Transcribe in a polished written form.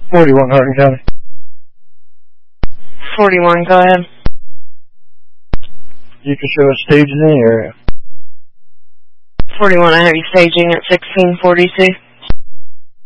41 Hardin County. 41, go ahead. You can show us staging in the area. 41, I have you staging at 1642.